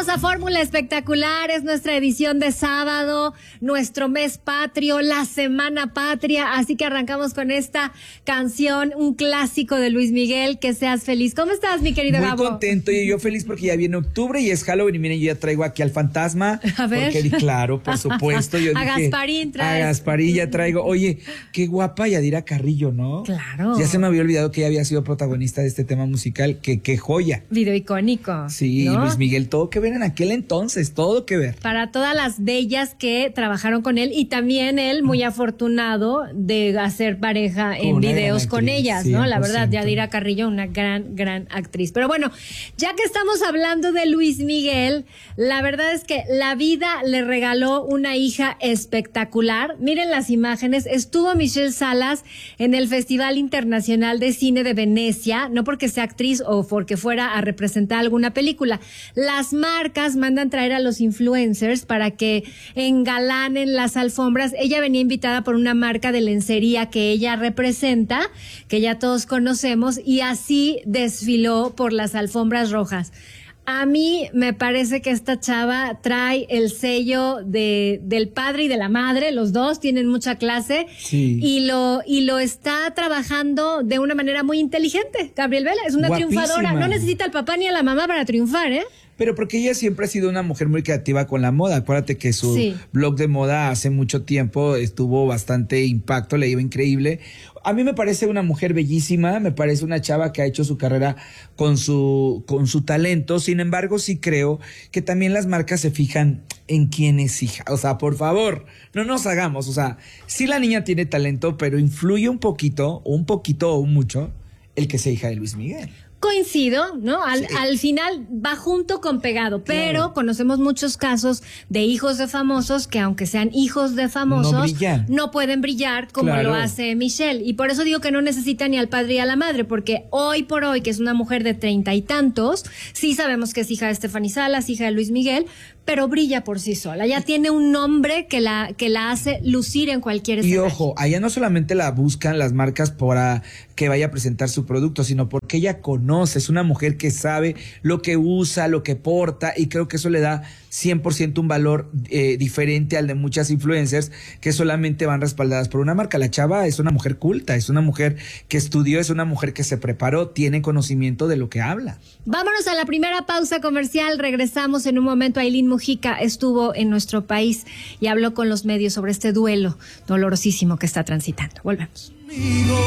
a Fórmula Espectacular, es nuestra edición de sábado, nuestro mes patrio, la semana patria, así que arrancamos con esta canción, un clásico de Luis Miguel, Que seas feliz. ¿Cómo estás, mi querido Gabo? Muy contento, y yo feliz porque ya viene octubre y es Halloween, y miren, yo ya traigo aquí al fantasma. A ver. Porque, claro, por supuesto. Yo a dije, Gasparín traes. A Gasparín ya traigo. Oye, qué guapa Yadira Carrillo, ¿no? Claro. Ya se me había olvidado que ella había sido protagonista de este tema musical, qué joya. Video icónico. Sí, ¿no? Luis Miguel, todo que ver en aquel entonces, todo que ver. Para todas las bellas que trabajaron con él y también él muy afortunado de hacer pareja en Una videos gran con actriz, ellas, ¿no? La 100%. verdad, Yadira Carrillo, una gran actriz. Pero bueno, ya que estamos hablando de Luis Miguel, la verdad es que la vida le regaló una hija espectacular. Miren las imágenes. Estuvo Michelle Salas en el Festival Internacional de Cine de Venecia, no porque sea actriz o porque fuera a representar alguna película. Las marcas mandan traer a los influencers para que engalanen las alfombras. Ella venía invitada por una marca de lencería que ella representa, que ya todos conocemos, y así desfiló por las alfombras rojas. A mí me parece que esta chava trae el sello del padre y de la madre, los dos tienen mucha clase, sí. y lo está trabajando de una manera muy inteligente. Gabriel Vela es una Guapísima. triunfadora, no necesita al papá ni a la mamá para triunfar, ¿eh? Pero porque ella siempre ha sido una mujer muy creativa con la moda. Acuérdate que su blog de moda hace mucho tiempo tuvo bastante impacto, le iba increíble. A mí me parece una mujer bellísima, me parece una chava que ha hecho su carrera con su talento. Sin embargo, sí creo que también las marcas se fijan en quién es hija. O sea, por favor, no nos hagamos. O sea, sí la niña tiene talento, pero influye un poquito o mucho el que sea hija de Luis Miguel. Coincido, ¿no? Al final va junto con pegado, pero claro, conocemos muchos casos de hijos de famosos que aunque sean hijos de famosos, no pueden brillar como lo hace Michelle. Y por eso digo que no necesita ni al padre y a la madre, porque hoy por hoy, que es una mujer de 30 y tantos, sí sabemos que es hija de Stephanie Salas, hija de Luis Miguel, pero brilla por sí sola. Ya tiene un nombre que la hace lucir en cualquier escenario. Y ojo, allá no solamente la buscan las marcas para que vaya a presentar su producto, sino porque ella conoce, es una mujer que sabe lo que usa, lo que porta, y creo que eso le da 100% un valor diferente al de muchas influencers que solamente van respaldadas por una marca. La chava es una mujer culta, es una mujer que estudió, es una mujer que se preparó, tiene conocimiento de lo que habla. Vámonos a la primera pausa comercial, regresamos en un momento. Ailín Mujica estuvo en nuestro país y habló con los medios sobre este duelo dolorosísimo que está transitando. Volvemos.